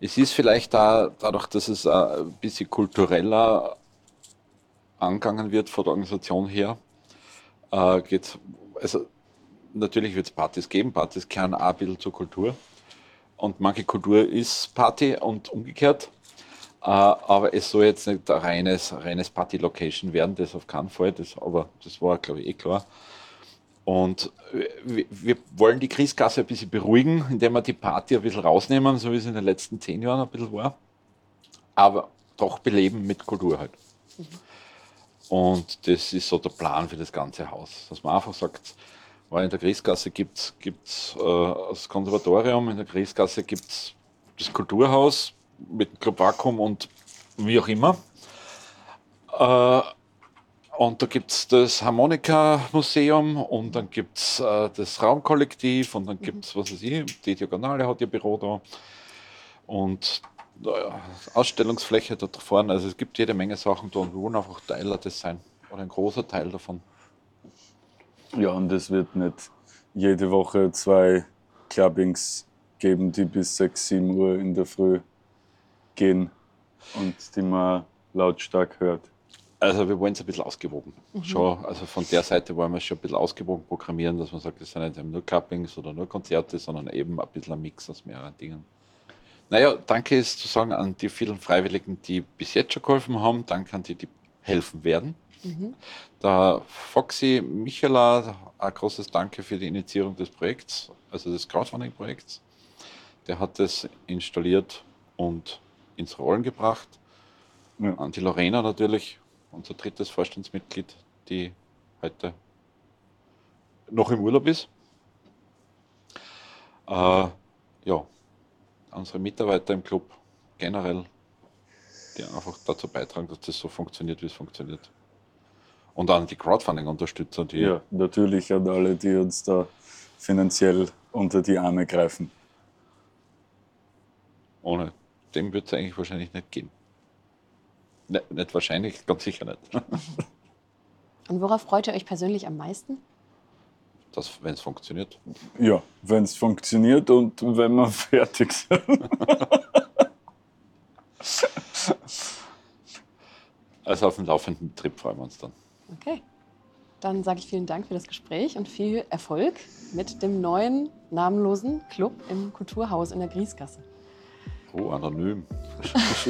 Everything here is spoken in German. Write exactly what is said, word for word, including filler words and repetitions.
Es ist vielleicht da, dadurch, dass es ein bisschen kultureller angegangen wird von der Organisation her, äh, geht's, also natürlich wird es Partys geben, Partys gehören auch ein bisschen zur Kultur. Und manche Kultur ist Party und umgekehrt. Äh, aber es soll jetzt nicht ein reines, reines Party-Location werden, das auf keinen Fall. Das, aber das war, glaube ich, eh klar. Und wir, wir wollen die Christgasse ein bisschen beruhigen, indem wir die Party ein bisschen rausnehmen, so wie es in den letzten zehn Jahren ein bisschen war. Aber doch beleben mit Kultur halt. Und das ist so der Plan für das ganze Haus. Dass man einfach sagt, weil in der Christgasse gibt es äh, das Konservatorium, in der Christgasse gibt es das Kulturhaus mit dem Club Vakuum und wie auch immer. Äh, und da gibt es das Harmonika-Museum und dann gibt es äh, das Raumkollektiv und dann gibt es, was weiß ich, die Diagonale hat ihr Büro da und äh, Ausstellungsfläche da vorne. Also es gibt jede Menge Sachen da und wir wollen einfach Teil das sein oder ein großer Teil davon. Ja, und es wird nicht jede Woche zwei Clubbings geben, die bis sechs, sieben Uhr in der Früh gehen und die man lautstark hört. Also wir wollen es ein bisschen ausgewogen. Mhm. Schon, also von der Seite wollen wir es schon ein bisschen ausgewogen programmieren, dass man sagt, das sind nicht nur Clubbings oder nur Konzerte, sondern eben ein bisschen ein Mix aus mehreren Dingen. Naja, danke ist zu sagen an die vielen Freiwilligen, die bis jetzt schon geholfen haben. Danke an die, die helfen werden. Mhm. Der Foxy Michaela, ein großes Danke für die Initiierung des Projekts, also des Crowdfunding-Projekts. Der hat das installiert und ins Rollen gebracht. Ja. An die Lorena natürlich, unser drittes Vorstandsmitglied, die heute noch im Urlaub ist. Äh, ja, unsere Mitarbeiter im Club generell, die einfach dazu beitragen, dass das so funktioniert, wie es funktioniert. Und an die Crowdfunding-Unterstützer, die... Ja, natürlich an alle, die uns da finanziell unter die Arme greifen. Ohne dem wird es eigentlich wahrscheinlich nicht gehen. Ne, nicht wahrscheinlich, ganz sicher nicht. Und worauf freut ihr euch persönlich am meisten? Das, wenn es funktioniert. Ja, wenn es funktioniert und wenn wir fertig sind. Also auf dem laufenden Betrieb freuen wir uns dann. Okay, dann sage ich vielen Dank für das Gespräch und viel Erfolg mit dem neuen namenlosen Club im Kulturhaus in der Griesgasse. Oh, anonym.